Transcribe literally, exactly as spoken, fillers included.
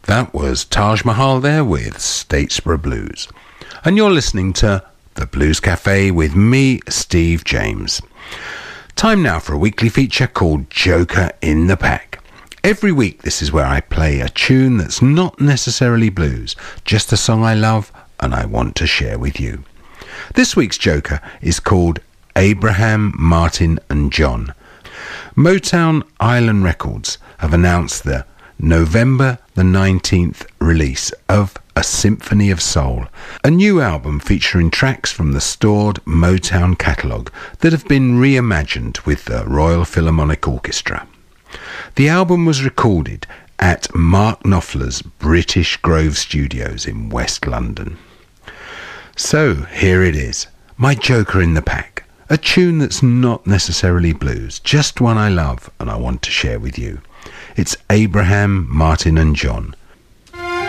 That was Taj Mahal there with Statesboro Blues. And you're listening to The Blues Cafe with me, Steve James. Time now for a weekly feature called Joker in the Pack. Every week this is where I play a tune that's not necessarily blues, just a song I love and I want to share with you. This week's Joker is called Abraham, Martin and John. Motown Island Records have announced the November the nineteenth release of A Symphony of Soul, a new album featuring tracks from the stored Motown catalogue that have been reimagined with the Royal Philharmonic Orchestra. The album was recorded at Mark Knopfler's British Grove Studios in West London. So here it is, my Joker in the Pack, a tune that's not necessarily blues, just one I love and I want to share with you. It's Abraham, Martin and John